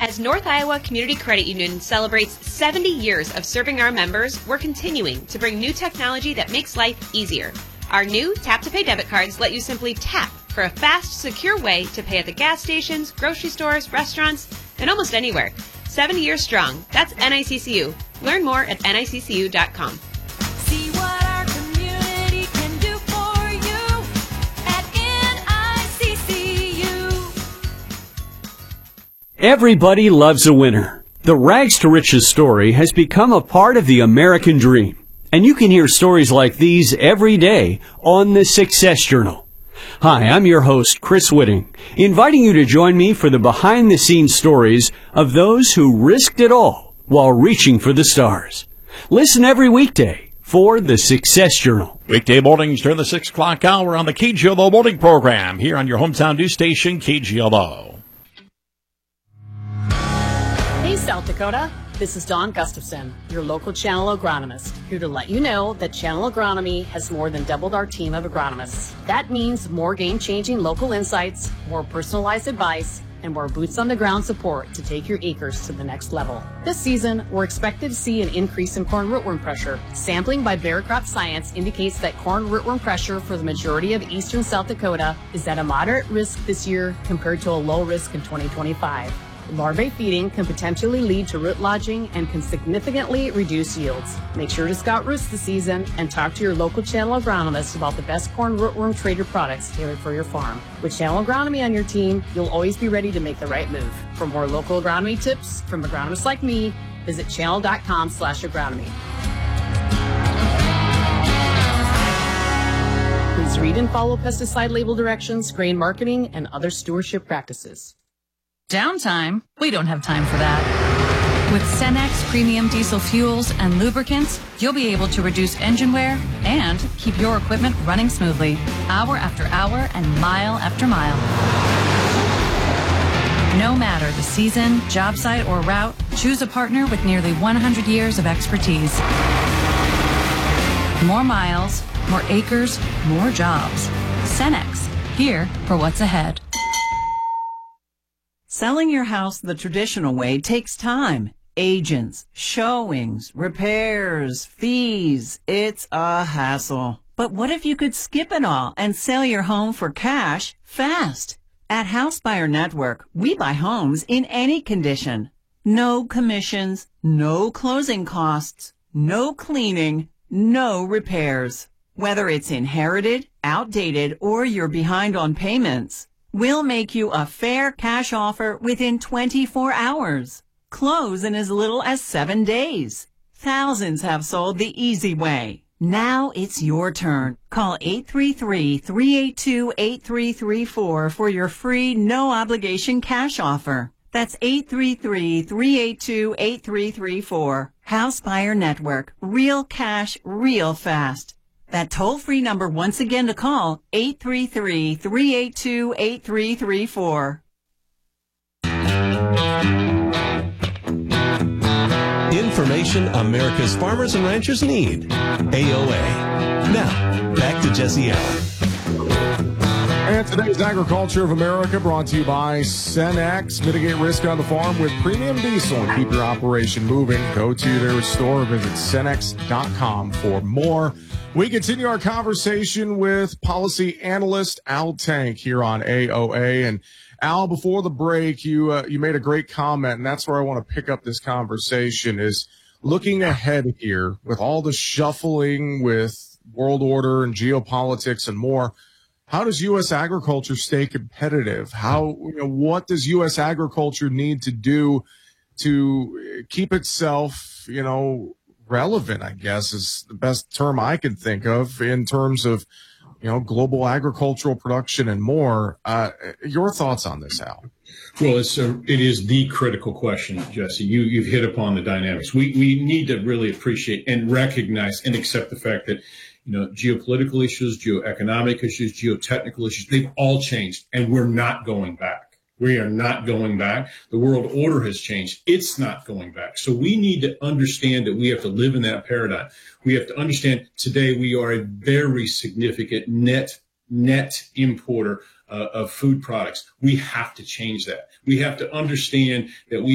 As North Iowa Community Credit Union celebrates 70 years of serving our members, we're continuing to bring new technology that makes life easier. Our new tap-to-pay debit cards let you simply tap for a fast, secure way to pay at the gas stations, grocery stores, restaurants, and almost anywhere. 70 years strong. That's NICCU. Learn more at NICCU.com. See what our community can do for you at NICCU. Everybody loves a winner. The Rags to Riches story has become a part of the American dream. And you can hear stories like these every day on the Success Journal. Hi, I'm your host, Chris Whitting, inviting you to join me for the behind-the-scenes stories of those who risked it all while reaching for the stars. Listen every weekday for the Success Journal. Weekday mornings during the 6 o'clock hour on the KGLO morning program here on your hometown news station, KGLO. Hey, South Dakota. This is Dawn Gustafson, your local Channel agronomist, here to let you know that Channel Agronomy has more than doubled our team of agronomists. That means more game-changing local insights, more personalized advice, and more boots-on-the-ground support to take your acres to the next level. This season, we're expected to see an increase in corn rootworm pressure. Sampling by Bear Crop Science indicates that corn rootworm pressure for the majority of eastern South Dakota is at a moderate risk this year compared to a low risk in 2025. Larvae feeding can potentially lead to root lodging and can significantly reduce yields. Make sure to scout roots this season and talk to your local Channel agronomist about the best corn rootworm trader products tailored for your farm. With Channel Agronomy on your team, you'll always be ready to make the right move. For more local agronomy tips from agronomists like me, visit channel.com/agronomy. Please read and follow pesticide label directions, grain marketing, and other stewardship practices. Downtime? We don't have time for that. With Cenex premium diesel fuels and lubricants, you'll be able to reduce engine wear and keep your equipment running smoothly, hour after hour and mile after mile. No matter the season, job site, or route, choose a partner with nearly 100 years of expertise. More miles, more acres, more jobs. Cenex, here for what's ahead. Selling your house the traditional way takes time. Agents, showings, repairs, fees. It's a hassle. But what if you could skip it all and sell your home for cash fast? At House Buyer Network, we buy homes in any condition. No commissions, no closing costs, no cleaning, no repairs. Whether it's inherited, outdated, or you're behind on payments, we'll make you a fair cash offer within 24 hours. Close in as little as 7 days. Thousands have sold the easy way. Now it's your turn. Call 833-382-8334 for your free, no-obligation cash offer. That's 833-382-8334. House Buyer Network. Real cash, real fast. That toll-free number once again to call, 833-382-8334. Information America's farmers and ranchers need. AOA. Now, back to Jesse Allen. And today's Agriculture of America brought to you by Cenex. Mitigate risk on the farm with premium diesel and keep your operation moving. Go to their store, visit Cenex.com for more. We continue our conversation with policy analyst Al Tank here on AOA. And Al, before the break, you made a great comment, and that's where I want to pick up this conversation, is looking ahead here with all the shuffling with world order and geopolitics and more. How does U.S. agriculture stay competitive? What does U.S. agriculture need to do to keep itself, relevant, I guess, is the best term I can think of in terms of, global agricultural production and more. Your thoughts on this, Al? Well, it is the critical question, Jesse. You've hit upon the dynamics. We need to really appreciate and recognize and accept the fact that, geopolitical issues, geoeconomic issues, geotechnical issues, they've all changed, and we're not going back. We are not going back. The world order has changed. It's not going back. So we need to understand that we have to live in that paradigm. We have to understand today we are a very significant net importer of food products. We have to change that. We have to understand that we